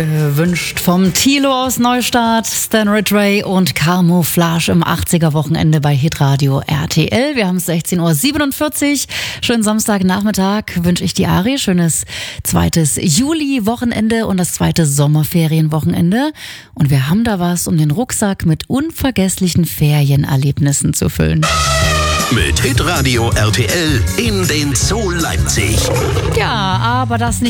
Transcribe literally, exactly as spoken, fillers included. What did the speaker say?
Wünscht vom Thilo aus Neustadt, Stan Ridgway und Camouflage im achtziger-Wochenende bei Hitradio R T L. Wir haben es sechzehn Uhr siebenundvierzig. Schönen Samstagnachmittag wünsche ich die Ari. Schönes zweites Juli-Wochenende und das zweite Sommerferienwochenende. Und wir haben da was, um den Rucksack mit unvergesslichen Ferienerlebnissen zu füllen. Mit Hitradio R T L in den Zoo Leipzig. Ja, aber das nicht